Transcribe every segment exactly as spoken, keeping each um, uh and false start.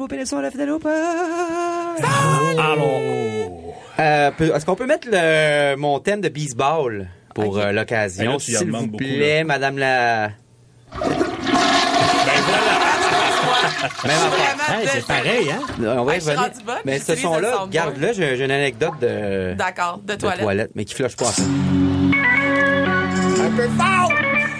Opération La Fidèle au Parc. Allô. Euh, peut- est-ce qu'on peut mettre le, mon thème de baseball pour okay. euh, l'occasion, Hey, là, tu y en s'il vous demandes plaît, beaucoup, madame la... Ben voilà. Même affaire. Hey, c'est pareil, hein? On va y Ah, je suis revenir. rendue bonne, Mais ce j'utilise le son-là, soundboard. garde-le, j'ai, j'ai une anecdote de, D'accord, de de toilette. toilette, mais qui flush pas ça. Un peu fort!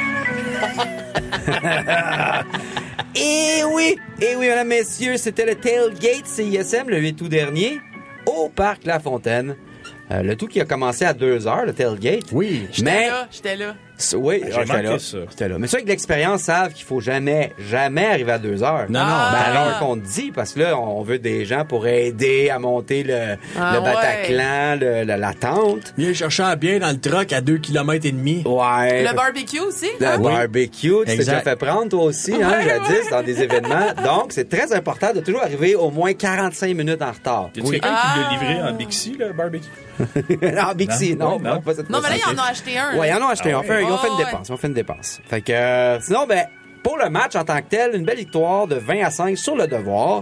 Et oui, et oui, mesdames, messieurs, c'était le Tailgate C I S M le huit août dernier au Parc La Fontaine. Euh, le tout qui a commencé à deux heures, le Tailgate. Oui. J'étais Mais là, j'étais là. oui, J'ai ah, j'étais manqué là. ça. J'étais là. Mais ceux avec de l'expérience savent qu'il faut jamais, jamais arriver à deux heures. Non, non. Ah. Ben, ben, alors qu'on te dit, parce que là, on veut des gens pour aider à monter le, Ah, le ouais. Bataclan, le, le- la tente. viens chercher un bien dans le truck à deux kilomètres et demi. Ouais. Le barbecue aussi, Le hein? barbecue, tu t'es Exact. déjà fait prendre toi aussi, hein, Ouais, jadis, ouais. dans des événements. Donc, c'est très important de toujours arriver au moins quarante-cinq minutes en retard. Y a-tu Oui. quelqu'un Ah. qui l'a livré en Bixi, le barbecue? non, Bixi, Non, non, ouais, pas, non. pas cette Non, mais là, fois-ci. ils en ont acheté un. Ouais, ils là. en ont acheté Ah un. ouais. Ils ont fait, ils ont fait Oh, une ouais. dépense. Ils ont fait une dépense. Fait que, euh, sinon, ben, pour le match en tant que tel, une belle victoire de vingt à cinq sur le devoir.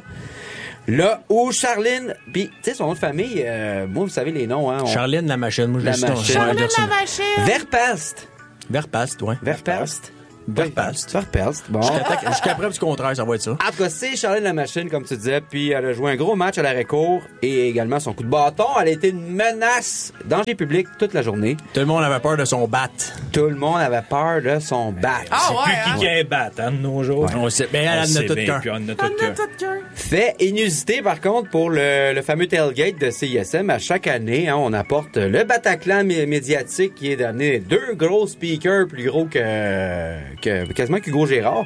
Là où Charline, puis tu sais, son nom de famille, euh, moi, vous savez les noms, hein. on- Charline la machine. Moi, je La le sais, machine. on va Charline dire ça. la machine. Verpest. Verpast, ouais. Verpest. Verpast. Verpest. Bon. Jusqu'à jusqu'à preuve du contraire, ça va être ça. En tout cas, c'est Charline la machine, comme tu disais, puis elle a joué un gros match à l'arrêt-court et également son coup de bâton. Elle a été une menace, danger public toute la journée. Tout le monde avait peur de son bat. Tout le monde avait peur de son bat. Ah ouais, Plus hein? qui qui a un bat, hein, de nos jours. On sait, ben, elle en a sait tout bien, qu'un. puis on en a On tout a qu'un. tout cœur. Fait inusité, par contre, pour le, le fameux tailgate de C I S M. À chaque année, hein, on apporte le Bataclan mé- médiatique qui est d'amener deux gros speakers plus gros que, que quasiment qu'Hugo Gérard.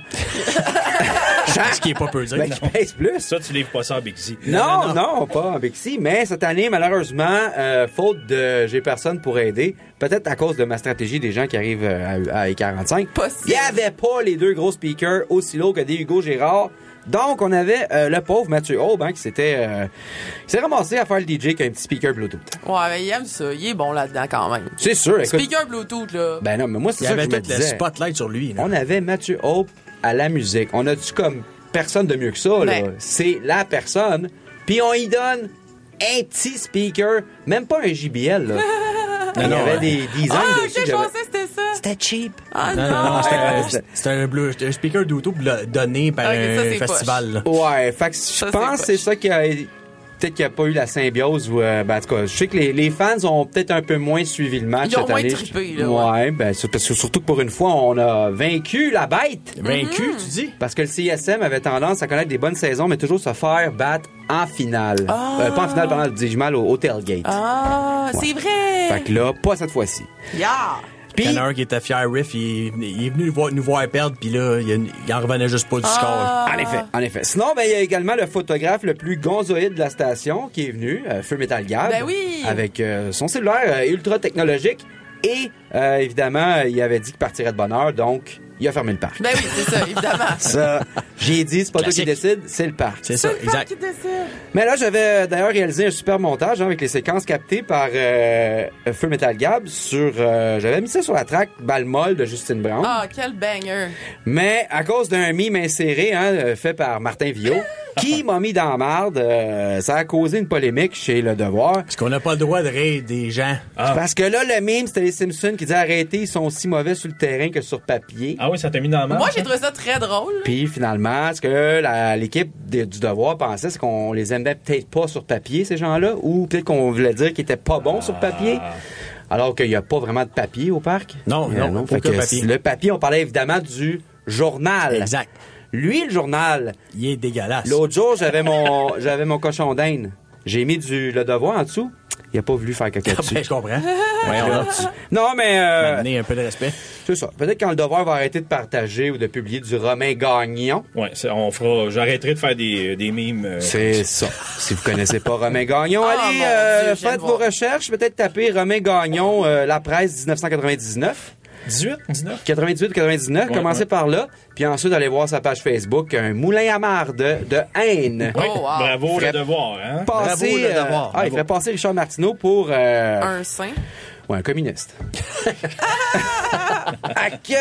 Ce qui est pas peu dire. Ben, qui pèse plus. Ça, tu livres pas ça en Bixi. Non, non, non, pas en Bixi. Mais cette année, malheureusement, euh, faute de j'ai personne pour aider, peut-être à cause de ma stratégie des gens qui arrivent euh, à, à E quarante-cinq, Possible. il n'y avait pas les deux gros speakers aussi lourds que des Hugo Gérard. Donc, on avait euh, le pauvre Mathieu Aube, hein, qui s'était euh, qui s'est ramassé à faire le D J avec un petit speaker Bluetooth. Ouais, mais il aime ça. Il est bon là-dedans quand même. C'est sûr, écoute. Speaker Bluetooth, là. Ben non, mais moi, c'est Il y ça que avait je me tout le disais. spotlight sur lui. là. On avait Mathieu Hope à la musique. On a-tu comme personne de mieux que ça, là? Ben. C'est la personne. Puis on y donne un petit speaker, même pas un J B L, là. Il y non, avait ouais. des designs Ah, dessus. ok, je j'avais- pensais que c'était ça. C'était cheap. Ah Non, non. non, non, c'était Ouais. c'était- c'était un, bleu- c'était un speaker d'auto là, donné par Ok, ça, un c'est festival. là. Ouais, fait que je Ça, c'est pense que c'est poche. ça qui a... Peut-être qu'il n'y a pas eu la symbiose ou... euh, ben, en tout cas, je sais que les, les fans ont peut-être un peu moins suivi le match Ils ont cette moins année. trippé, là, Ouais, ben, c'est parce que surtout que pour une fois, on a vaincu la bête. Vaincu, tu dis? Parce que le C I S M avait tendance à connaître des bonnes saisons, mais toujours se faire battre en finale. Ah. Euh, pas en finale, pardon, dis-je mal, au, au tailgate. Ah, c'est vrai. Fait que là, pas cette fois-ci. Yeah. Puis, Il y en a un qui était fier, Riff, il, est- il est venu nous voir, nous voir perdre, puis là, il, il en revenait juste pas du score. Ah. en effet, en effet. Sinon, ben, il y a également le photographe le plus gonzoïde de la station qui est venu, euh, Feu Metal Gab. Ben oui. Avec euh, son cellulaire euh, ultra technologique. Et, euh, évidemment, il avait dit qu'il partirait de bonne heure, donc il a fermé le parc. Ben oui, c'est ça, évidemment. Ça, j'ai dit, c'est pas toi qui Classique. décide, c'est le parc. C'est ça, C'est le parc exact. qui décide. Mais là, j'avais euh, d'ailleurs réalisé un super montage hein, avec les séquences captées par euh, Feu Metal Gab sur... euh, j'avais mis ça sur la track Balle molle de Justine Brown. Ah, quel banger. Mais à cause d'un mime inséré hein, euh, fait par Martin Villot, qui m'a mis dans la marde, euh, ça a causé une polémique chez Le Devoir. Parce qu'on n'a pas le droit de rire des gens. Ah. Parce que là, le mime, c'était les Simpsons qui disaient arrêtez, ils sont aussi mauvais sur le terrain que sur papier. Ah oui, ça t'a mis dans la main. Moi, j'ai trouvé ça très drôle. Puis finalement, ce que la- l'équipe de- du Devoir pensait, c'est qu'on les aimait peut-être pas sur papier, ces gens-là, ou peut-être qu'on voulait dire qu'ils étaient pas bons sur papier. Alors qu'il n'y a pas vraiment de papier au parc. Non, Euh, non, Fait aucun que papier. Le papier, on parlait évidemment du journal. Exact. Lui, le journal, Il est dégueulasse. l'autre jour, j'avais mon j'avais mon cochon d'Inde. J'ai mis du Le Devoir en dessous. Il a pas voulu faire caca Ah, dessus. ben, je comprends. Voyons Là, donc. non, mais euh, Amener un peu de respect. c'est ça. Peut-être quand Le Devoir va arrêter de partager ou de publier du Romain Gagnon. Ouais, c'est- on fera. J'arrêterai de faire des, des mimes. euh, C'est ça. Si vous connaissez pas Romain Gagnon, Ah, allez, mon euh, Dieu, je viens faites de vos voir. recherches. Peut-être taper Romain Gagnon, euh, La Presse dix-neuf cent quatre-vingt-dix-neuf. dix-huit, dix-neuf. quatre-vingt-dix-huit quatre-vingt-dix-neuf. Ouais, Commencez ouais. par là. Puis ensuite, allez voir sa page Facebook, un moulin à marde de haine. Oui, Oh, wow. bravo Fred- le devoir, hein? Passer, Bravo, Le euh, Devoir. ah, il Bravo. fait passer Richard Martineau pour euh, Un sein. ouais, un communiste. À que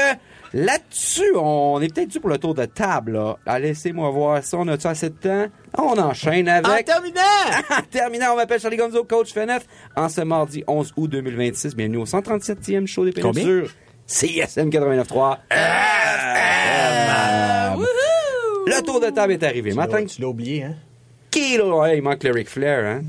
Là-dessus, on est peut-être dû pour le tour de table, là. Ah, laissez-moi voir ça. On a-tu assez de temps? On enchaîne En avec... terminant! En terminant, on m'appelle Charlie Gonzo, coach F N F. En ce mardi onze août deux mille vingt-six, bienvenue au cent trente-septième show des Combien? Péninsures. C I S M quatre-vingt-neuf trois. Euh, wouhou! Le tour de table est arrivé. Tu Maintenant, l'as- Tu l'as oublié, hein? Kilo, ouais, il manque le Ric Flair, hein?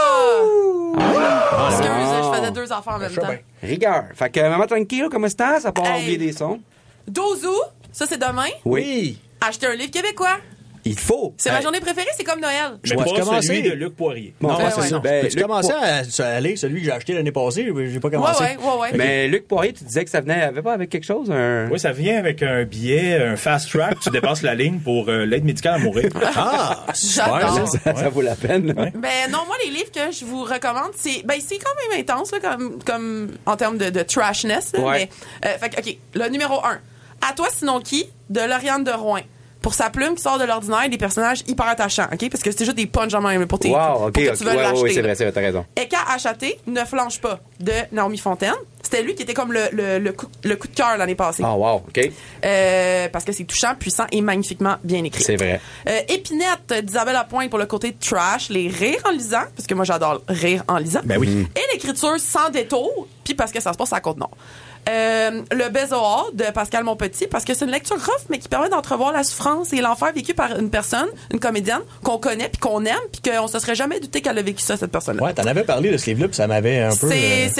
Ah! Excuse, Ah. je faisais deux affaires en même Je sais temps. bien. Rigueur. Fait que, maman tranquille, comment ça? Ça part Hey. oublier des sons? douze août, ça c'est demain. Oui! Acheter un livre québécois. Il faut. C'est ma journée préférée, c'est comme Noël. Mais Ouais, pas tu commences- celui de Luc Poirier. Bon, Non, Ben c'est ouais. ça. Ben, Peux-tu Luc commencer Po- à, à aller, celui que j'ai acheté l'année passée? J'ai pas Ouais, commencé. ouais, ouais, ouais. Mais Luc Poirier, tu disais que ça venait, avait pas avec quelque chose? Un... Oui, ça vient avec un billet, un fast track. Tu dépasses la ligne pour euh, l'aide médicale à mourir. Ah! J'adore. Ça, ça vaut la peine. là. Ouais. Ben non, moi les livres que je vous recommande, c'est ben c'est quand même intense là, comme comme en termes de, de trashness. Là, Ouais. mais euh, fait que, ok, le numéro un. À toi sinon qui de Lauriane de Rouen. Pour sa plume qui sort de l'ordinaire, des personnages hyper attachants, ok? Parce que c'est juste des punchs en même pour tes Wow, pour ok, que ok. tu veuilles Ouais, l'acheter. ouais, c'est là. vrai, c'est vrai, t'as raison. Eka Achaté, Ne flanche pas, de Naomi Fontaine. C'était lui qui était comme le, le, le, coup, le coup de cœur l'année passée. Ah, wow, ok. Euh, parce que c'est touchant, puissant et magnifiquement bien écrit. C'est vrai. Euh, Épinette d'Isabelle Lapointe pour le côté trash, les rires en lisant, parce que moi j'adore rire en lisant. Ben oui. Et l'écriture sans détour, puis parce que ça se passe à Côte-Nord. Euh, le Bézoard de Pascal Monpetit, parce que c'est une lecture rough, mais qui permet d'entrevoir la souffrance et l'enfer vécu par une personne, une comédienne, qu'on connaît, puis qu'on aime, puis qu'on se serait jamais douté qu'elle a vécu ça, cette personne-là. Ouais, t'en avais parlé de ce livre-là, puis ça m'avait un peu... C'est- euh,